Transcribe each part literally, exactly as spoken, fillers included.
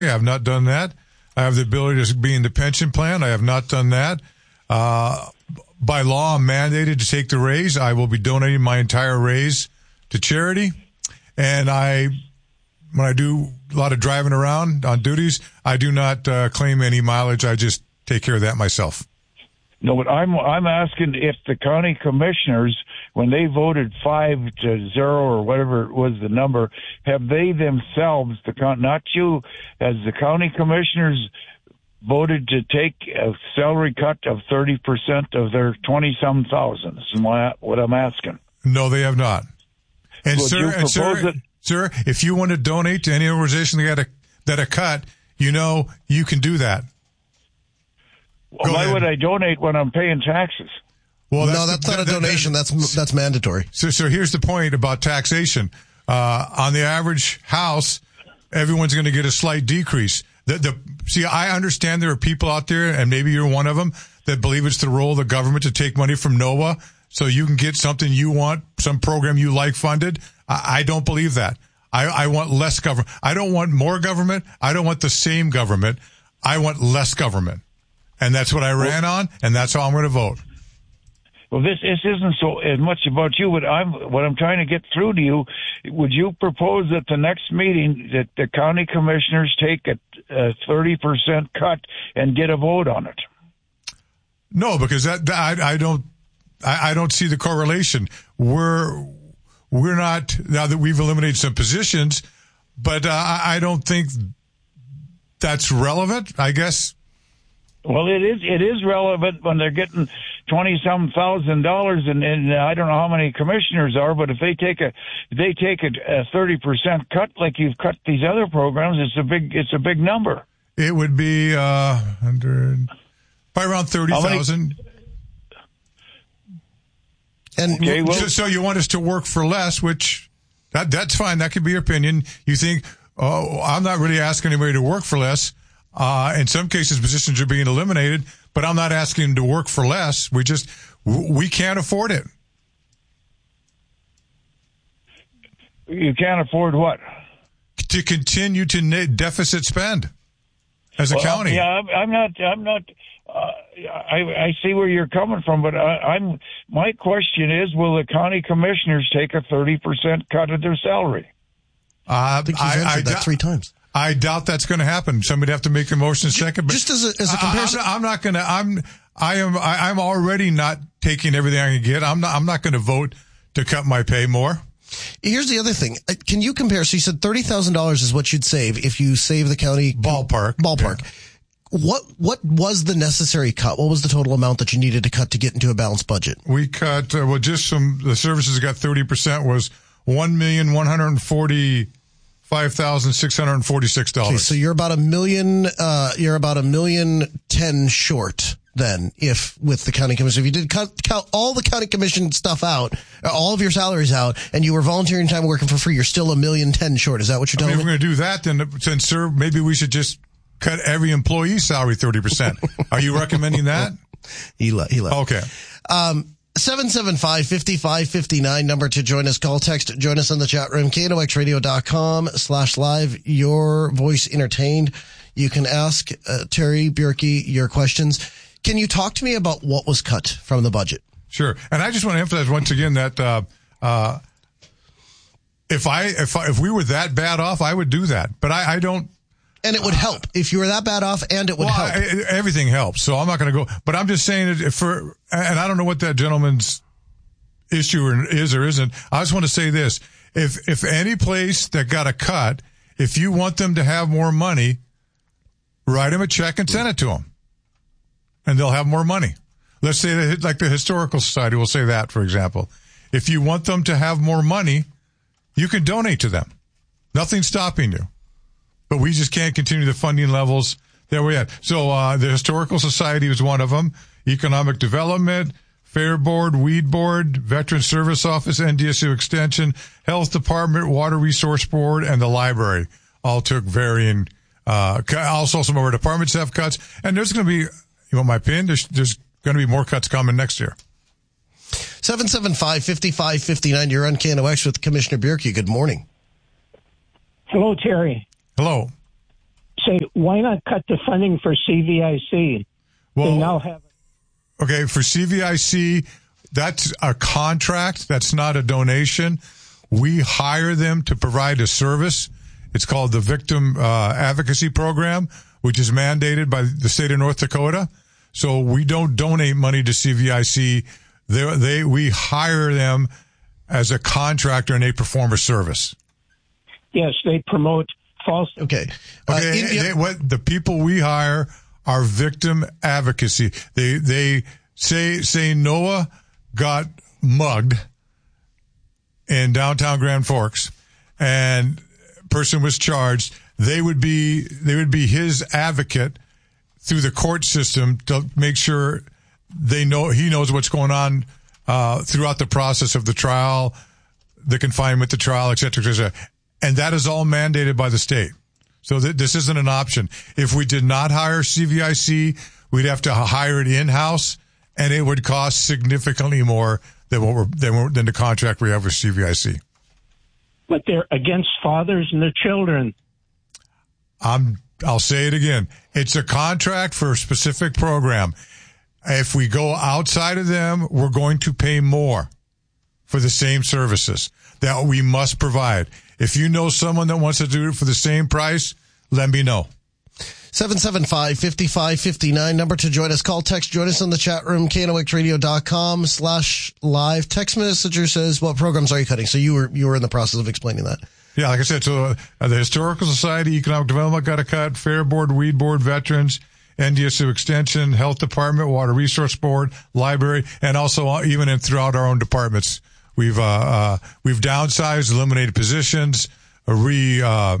I have not done that. I have the ability to be in the pension plan. I have not done that. Uh, by law, I'm mandated to take the raise. I will be donating my entire raise to charity. And I, when I do a lot of driving around on duties, I do not uh, claim any mileage. I just take care of that myself. No, but I'm I'm asking if the county commissioners, when they voted five to zero or whatever was the number, have they themselves, the not you, as the county commissioners, voted to take a salary cut of thirty percent of their twenty-some thousand? This is my, what I'm asking. No, they have not. And Would sir, and sir, it? sir, if you want to donate to any organization that got a that a cut, you know you can do that. Well, why would I donate when I'm paying taxes? Well, that's no, that's the, not a donation. That, that, that's that's mandatory. So, so here's the point about taxation. Uh, on the average house, everyone's going to get a slight decrease. The, the see, I understand there are people out there, and maybe you're one of them, that believe it's the role of the government to take money from NOAA so you can get something you want, some program you like funded. I, I don't believe that. I, I want less government. I don't want more government. I don't want the same government. I want less government. And that's what I ran on, and that's how I'm going to vote. Well, this this isn't so as much about you, but I'm what I'm trying to get through to you. Would you propose at the next meeting that the county commissioners take a, a thirty percent cut and get a vote on it? No, because that, that I, I don't I, I don't see the correlation. We're we're not, now that we've eliminated some positions, but uh, I don't think that's relevant, I guess. Well, it is. It is relevant when they're getting twenty some thousand dollars, and, and I don't know how many commissioners are, but if they take a if they take a thirty percent cut, like you've cut these other programs, it's a big it's a big number. It would be uh, under by around thirty thousand. And okay, well, so, so you want us to work for less, which that that's fine. That could be your opinion. You think, oh, I'm not really asking anybody to work for less. Uh, in some cases, positions are being eliminated, but I'm not asking them to work for less. We just, we can't afford it. You can't afford what? To continue to deficit spend as a well, county. Yeah, I'm, I'm not, I'm not, uh, I, I see where you're coming from, but I, I'm, my question is, will the county commissioners take a thirty percent cut of their salary? Uh, I think he's answered I, I, that three times. I doubt that's going to happen. Somebody'd have to make a motion a second. But just as a, as a comparison, I, I'm, I'm not going to. I'm. I am. I, I'm already not taking everything I can get. I'm not. I'm not going to vote to cut my pay more. Here's the other thing. Can you compare? So you said thirty thousand dollars is what you'd save if you save the county ballpark. Ballpark. Yeah. What What was the necessary cut? What was the total amount that you needed to cut to get into a balanced budget? We cut. Uh, well, just some the services got thirty percent was one million one hundred and forty. Five thousand six hundred and forty-six dollars. Okay, so you're about a million. Uh, you're about a million ten short then, if with the county commission. If you did cut, cut all the county commission stuff out, all of your salaries out, and you were volunteering time working for free, you're still a million ten short. Is that what you're telling I mean, me? If we're going to do that, then, then sir, maybe we should just cut every employee's salary thirty percent. Are you recommending that? He left. He left. Okay. Um. seven seven five, five five five nine, number to join us. Call, text, join us on the chat room, K N O X radio dot com slash live, your voice entertained. You can ask uh, Terry Bjerke your questions. Can you talk to me about what was cut from the budget? Sure. And I just want to emphasize once again that uh, uh, if I if I, if we were that bad off, I would do that. But I, I don't. And it would help if you were that bad off, and it would well, help. I, everything helps, so I'm not going to go. But I'm just saying it for, and I don't know what that gentleman's issue is or isn't. I just want to say this: if if any place that got a cut, if you want them to have more money, write them a check and send it to them, and they'll have more money. Let's say that, like the Historical Society will say that, for example. If you want them to have more money, you can donate to them. Nothing's stopping you. But we just can't continue the funding levels that we had. So uh, the Historical Society was one of them. Economic Development, Fair Board, Weed Board, Veteran Service Office, N D S U Extension, Health Department, Water Resource Board, and the Library all took varying. Uh, also, some of our departments have cuts. And there's going to be, you want my opinion, there's, there's going to be more cuts coming next year. seven seven five, five five five nine, you're on K N O X with Commissioner Bjerke. Good morning. Hello, Terry. Hello. say, why not cut the funding for C V I C? Well, they now have. Okay, for C V I C, that's a contract. That's not a donation. We hire them to provide a service. It's called the Victim uh, Advocacy Program, which is mandated by the state of North Dakota. So we don't donate money to C V I C. They, they we hire them as a contractor, and they perform a service. Yes, they promote false. Okay. Uh, okay. India- they, what the people we hire are victim advocacy. They they say say Noah got mugged in downtown Grand Forks, and person was charged. They would be they would be his advocate through the court system to make sure they know he knows what's going on uh, throughout the process of the trial, the confinement, the trial, et cetera, et cetera. And that is all mandated by the state. So th- this isn't an option. If we did not hire C V I C, we'd have to hire it in-house, and it would cost significantly more than what we're than, we're, than the contract we have with C V I C. But they're against fathers and their children. I'm, I'll say it again. It's a contract for a specific program. If we go outside of them, we're going to pay more for the same services that we must provide. If you know someone that wants to do it for the same price, let me know. seven seven five, five five five nine, number to join us. Call, text, join us on the chat room, K N O X radio dot com slash live. Text messenger says, what programs are you cutting? So you were you were in the process of explaining that. Yeah, like I said, so uh, the Historical Society, Economic Development got a cut, Fair Board, Weed Board, Veterans, N D S U Extension, Health Department, Water Resource Board, Library, and also even in throughout our own departments. We've uh, uh, we've downsized, eliminated positions, uh, re uh,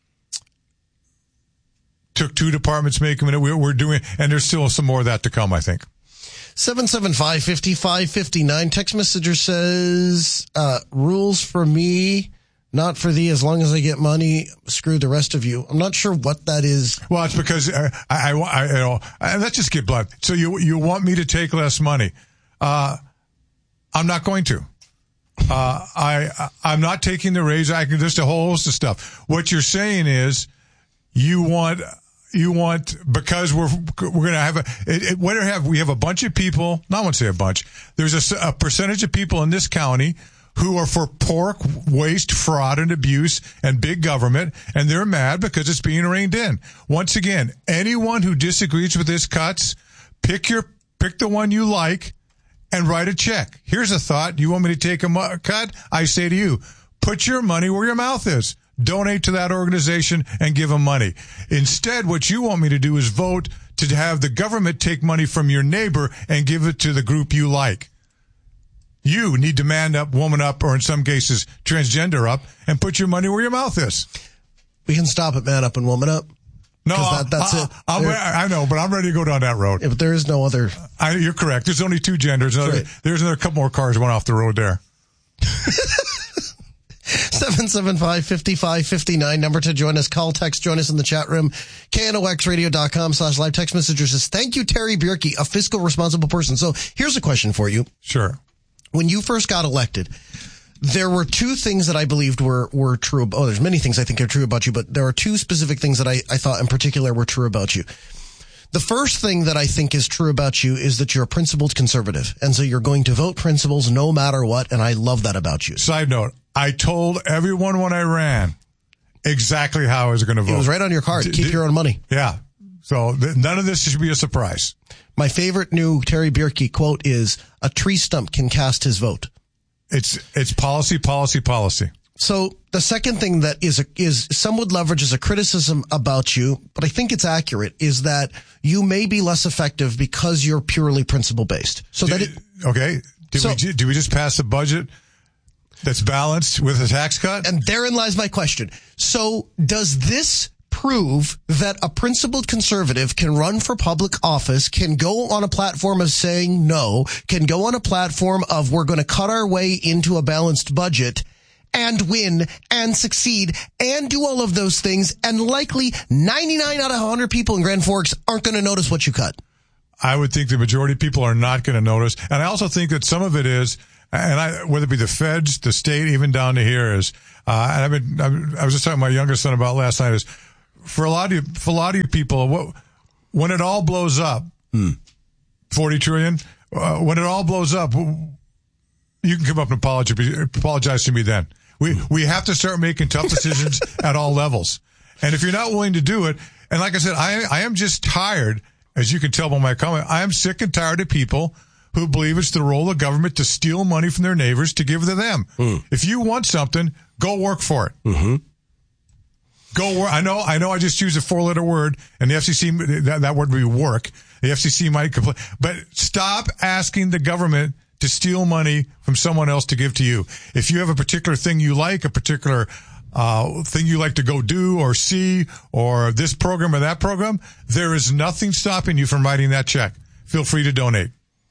took two departments, making it. We're, we're doing, and there's still some more of that to come, I think. seven seven five, five five five nine. Text messenger says, uh, rules for me, not for thee. As long as I get money, screw the rest of you. I'm not sure what that is. Well, it's because uh, I, I, I, you know, I, let's just get blunt. So you you want me to take less money? Uh, I'm not going to. Uh, I I'm not taking the raise. I can just a whole host of stuff. What you're saying is, you want. You want, because we're, we're going to have a, it, it, what do we have? We have a bunch of people, not I won't say a bunch, there's a, a percentage of people in this county who are for pork, waste, fraud, and abuse, and big government, and they're mad because it's being reined in. Once again, anyone who disagrees with this cuts, pick your, pick the one you like, and write a check. Here's a thought. You want me to take a mu- cut? I say to you, put your money where your mouth is. Donate to that organization and give them money. Instead, what you want me to do is vote to have the government take money from your neighbor and give it to the group you like. You need to man up, woman up, or in some cases, transgender up, and put your money where your mouth is. We can stop at man up and woman up. No, that, that's I, it. I'm, I know, but I'm ready to go down that road. Yeah, but there is no other. I, you're correct. There's only two genders. Another, right. There's another couple more cars went off the road there. seven seven five, five five five nine, number to join us. Call, text, join us in the chat room. K N O X radio dot com slash live. Text messenger says, thank you, Terry Bierke, a fiscal responsible person. So here's a question for you. Sure. When you first got elected, there were two things that I believed were, were true. Oh, there's many things I think are true about you, but there are two specific things that I, I thought in particular were true about you. The first thing that I think is true about you is that you're a principled conservative. And so you're going to vote principles no matter what. And I love that about you. Side note, I told everyone when I ran exactly how I was going to vote. It was right on your card. D- Keep d- your own money. Yeah. So th- none of this should be a surprise. My favorite new Terry Bierke quote is, a tree stump can cast his vote. It's it's policy, policy, policy. So the second thing that is a, is some would leverage as a criticism about you, but I think it's accurate, is that you may be less effective because you're purely principle based. So did, that it, okay. Did so, we did we just pass a budget that's balanced with a tax cut? And therein lies my question. So does this prove that a principled conservative can run for public office, can go on a platform of saying no, can go on a platform of we're going to cut our way into a balanced budget and win and succeed and do all of those things, and likely ninety-nine out of one hundred people in Grand Forks aren't going to notice what you cut? I would think the majority of people are not going to notice. And I also think that some of it is, and I, whether it be the feds, the state, even down to here is, uh, and I've been, I was just talking to my youngest son about last night is, for a lot of you, for a lot of you people, what, when it all blows up, Hmm. forty trillion, uh, when it all blows up, you can come up and apologize, apologize to me then. We, we have to start making tough decisions at all levels. And if you're not willing to do it, and like I said, I, I am just tired, as you can tell by my comment, I am sick and tired of people who believe it's the role of government to steal money from their neighbors to give to them. Mm. If you want something, go work for it. Mm-hmm. Go work. I know, I know I just used a four letter word, and the F C C, that, that word would be work. The F C C might complain, but stop asking the government to steal money from someone else to give to you. If you have a particular thing you like, a particular uh thing you like to go do or see, or this program or that program, there is nothing stopping you from writing that check. Feel free to donate.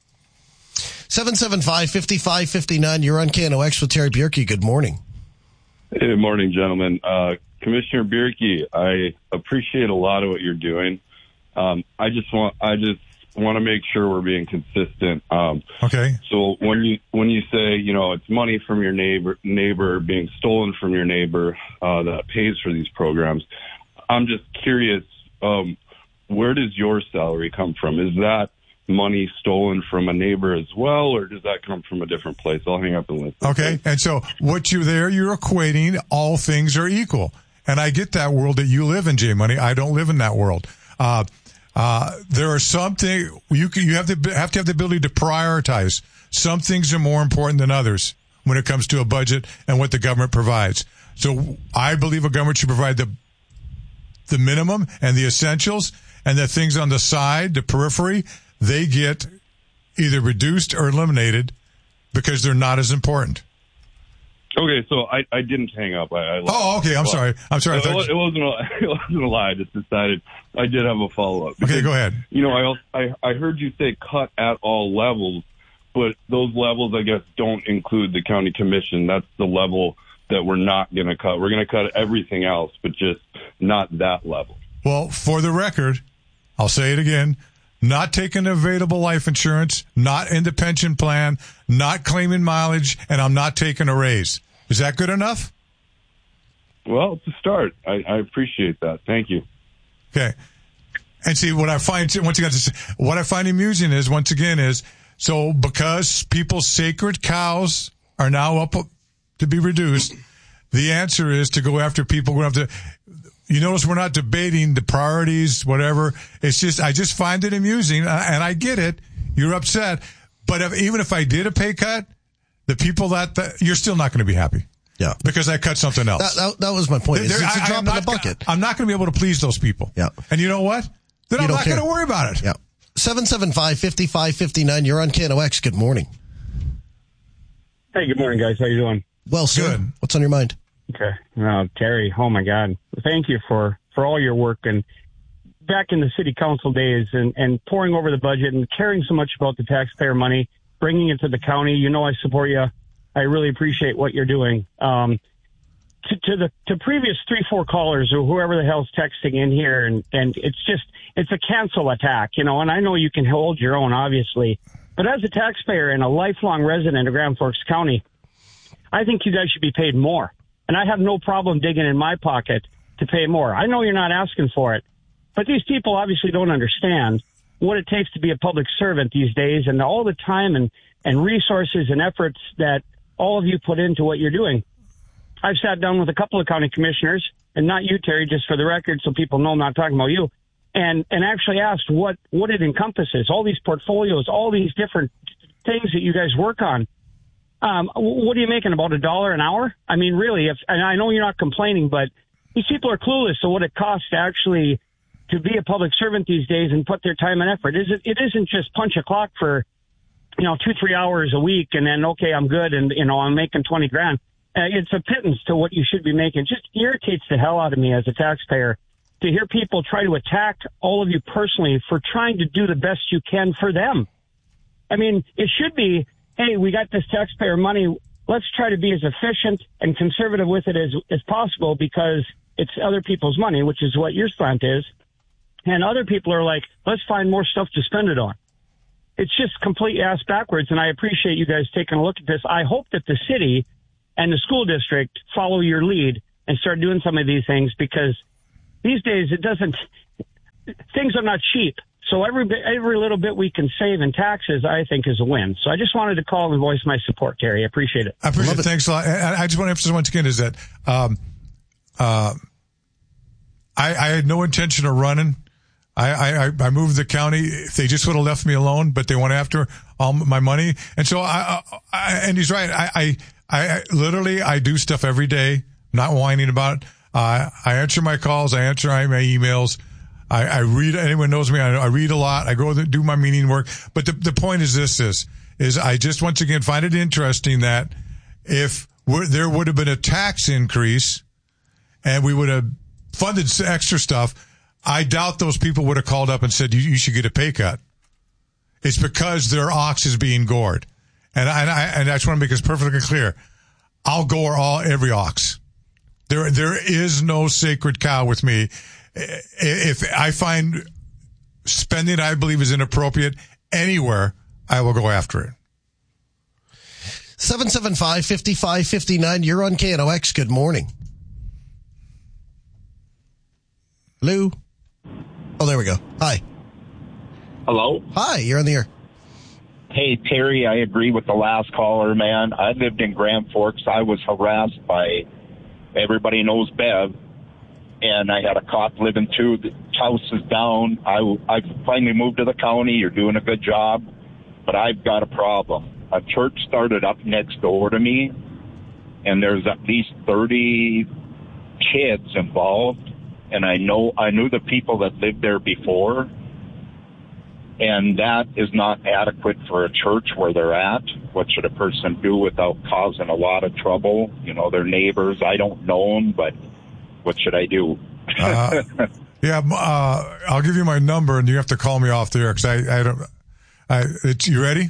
seven seven five, five five five nine. You're on K N O X with Terry Bierke. Good morning. Good morning, gentlemen. Uh, Commissioner Bierke, I appreciate a lot of what you're doing. Um, I just want, I just want to make sure we're being consistent. Um, okay. So when you when you say, you know, it's money from your neighbor neighbor being stolen from your neighbor uh, that pays for these programs, I'm just curious, um, where does your salary come from? Is that money stolen from a neighbor as well, or does that come from a different place? I'll hang up and listen. Okay. And so what you there, you're equating all things are equal. And I get that world that you live in, J Money. I don't live in that world. Uh, uh, there are some things you can, you have to have to have the ability to prioritize. Some things are more important than others when it comes to a budget and what the government provides. So I believe a government should provide the, the minimum and the essentials, and the things on the side, the periphery, they get either reduced or eliminated because they're not as important. Okay, so I, I didn't hang up. I, I oh, okay. I'm well, sorry. I'm sorry. It, it wasn't a, it wasn't a lie. I just decided I did have a follow up. Okay, go ahead. You know, I, also, I I heard you say cut at all levels, but those levels, I guess, don't include the county commission. That's the level that we're not going to cut. We're going to cut everything else, but just not that level. Well, for the record, I'll say it again. Not taking available life insurance, not in the pension plan, not claiming mileage, and I'm not taking a raise. Is that good enough? Well, it's a start. I, I appreciate that. Thank you. Okay. And see, what I find, once again, what I find amusing is, once again, is, so because people's sacred cows are now up to be reduced, the answer is to go after people who have to. You notice we're not debating the priorities, whatever. It's just, I just find it amusing, and I get it. You're upset. But if, even if I did a pay cut, the people that, that you're still not going to be happy. Yeah. Because I cut something else. That, that, that was my point. It's, There, it's a I, drop I'm in not, the bucket. I'm not going to be able to please those people. Yeah. And you know what? Then You I'm don't not going care. to worry about it. Yeah. seven seven five, five five five nine. You're on K N O X. Good morning. Hey, good morning, guys. How you doing? Well, sir. Good. What's on your mind? Okay. Uh, Terry, oh, my God. Thank you for, for all your work. And back in the city council days and, and pouring over the budget and caring so much about the taxpayer money, bringing it to the county, you know I support you. I really appreciate what you're doing. Um, to, to the to previous three, four callers or whoever the hell's texting in here, and, and it's just, it's a cancel attack, you know, and I know you can hold your own, obviously. But as a taxpayer and a lifelong resident of Grand Forks County, I think you guys should be paid more. And I have no problem digging in my pocket to pay more. I know you're not asking for it, but these people obviously don't understand what it takes to be a public servant these days, and all the time and, and resources and efforts that all of you put into what you're doing. I've sat down with a couple of county commissioners, and not you, Terry, just for the record, so people know I'm not talking about you, and, and actually asked what, what it encompasses, all these portfolios, all these different things that you guys work on. Um, what are you making, about a dollar an hour? I mean, really, if, and I know you're not complaining, but these people are clueless to what it costs to actually to be a public servant these days and put their time and effort. Is it, it isn't just punch a clock for, you know, two, three hours a week and then, okay, I'm good and, you know, I'm making twenty grand. Uh, it's a pittance to what you should be making. It just irritates the hell out of me as a taxpayer to hear people try to attack all of you personally for trying to do the best you can for them. I mean, it should be, hey, we got this taxpayer money. Let's try to be as efficient and conservative with it as, as possible because it's other people's money, which is what your slant is. And other people are like, let's find more stuff to spend it on. It's just complete ass backwards. And I appreciate you guys taking a look at this. I hope that the city and the school district follow your lead and start doing some of these things because these days it doesn't, things are not cheap. So every bit, every little bit we can save in taxes, I think, is a win. So I just wanted to call and voice my support, Terry. I appreciate it. I appreciate it. Thanks a lot. And I just want to emphasize once again is that um, uh, I, I had no intention of running. I, I, I moved the county. If they just would have left me alone, but they went after all my money. And so I, I and he's right. I, I, I literally, I do stuff every day, not whining about it. Uh, I answer my calls. I answer my emails. I, I read, anyone knows me, I, I read a lot. I go to do my meeting work. But the, the point is this, is, is I just once again find it interesting that if we're, there would have been a tax increase and we would have funded extra stuff, I doubt those people would have called up and said, you, you should get a pay cut. It's because their ox is being gored. And I, and I, and I just want to make this perfectly clear. I'll gore all, every ox. There, there is no sacred cow with me. If I find spending I believe is inappropriate anywhere, I will go after it. seven seven five, five five five nine. You're on K N O X. Good morning. Lou. Oh, there we go. Hi. Hello. Hi, you're on the air. Hey, Terry, I agree with the last caller, man. I lived in Grand Forks. I was harassed by, everybody knows Bev. And I had a cop living too. The house is down. I, I finally moved to the county. You're doing a good job. But I've got a problem. A church started up next door to me, and there's at least thirty kids involved. And I know I knew the people that lived there before. And that is not adequate for a church where they're at. What should a person do without causing a lot of trouble? You know, their neighbors. I don't know them, but what should I do? uh, yeah, uh, I'll give you my number, and you have to call me off the air because I, I don't. I, it's, you ready?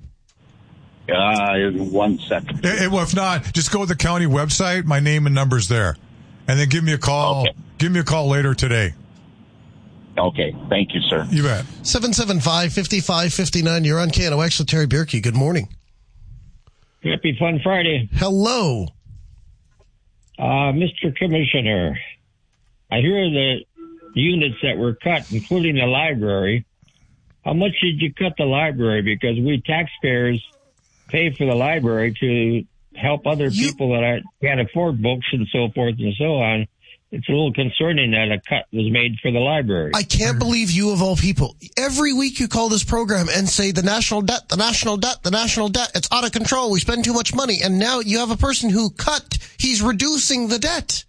Uh, one second. It, it, well, if not, just go to the county website. My name and number's there, and then give me a call. Okay. Give me a call later today. Okay, thank you, sir. You bet. seven seven five, five five five nine. You're on K N O X with Terry Bierke. Good morning. Happy Fun Friday. Hello. Uh, Mister Commissioner, I hear the units that were cut, including the library. How much did you cut the library? Because we taxpayers pay for the library to help other You- people that are, can't afford books and so forth and so on. It's a little concerning that a cut was made for the library. I can't believe you of all people. Every week you call this program and say the national debt, the national debt, the national debt. It's out of control. We spend too much money. And now you have a person who cut. He's reducing the debt.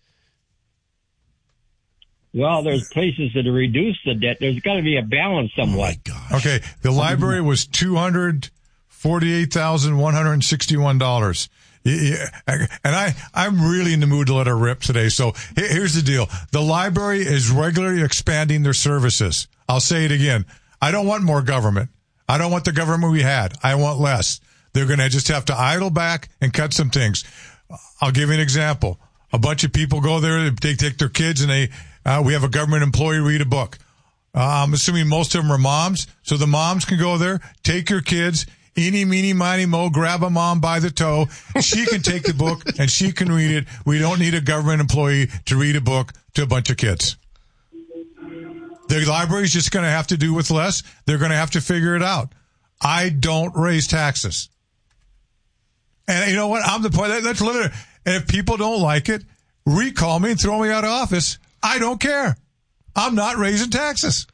Well, there's places that reduce the debt. There's got to be a balance somewhat. Oh my gosh. Okay, the library was two hundred forty-eight thousand one hundred sixty-one dollars. Yeah, and I, I'm really in the mood to let her rip today. So here's the deal. The library is regularly expanding their services. I'll say it again. I don't want more government. I don't want the government we had. I want less. They're going to just have to idle back and cut some things. I'll give you an example. A bunch of people go there, they take their kids, and they, uh, we have a government employee read a book. Uh, I'm assuming most of them are moms. So the moms can go there, take your kids, eeny, meeny, miny, mo, grab a mom by the toe. She can take the book and she can read it. We don't need a government employee to read a book to a bunch of kids. The library's just going to have to do with less. They're going to have to figure it out. I don't raise taxes. And you know what? I'm the point. Let's limit it. And if people don't like it, recall me and throw me out of office. I don't care. I'm not raising taxes.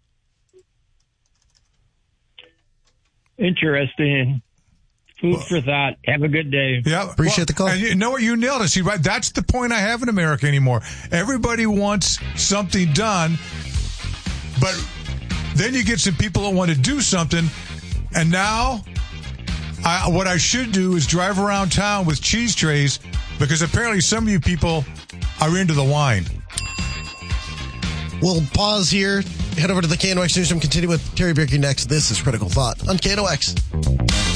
Interesting. Food for thought. Have a good day. Yeah, Appreciate well, the call. And you know what? You nailed it. See, right? That's the point I have in America anymore. Everybody wants something done, but then you get some people that want to do something, and now I, what I should do is drive around town with cheese trays because apparently some of you people are into the wine. We'll pause here. Head over to the K N O X Newsroom. Continue with Terry Bierke next. This is Critical Thought on K N O X.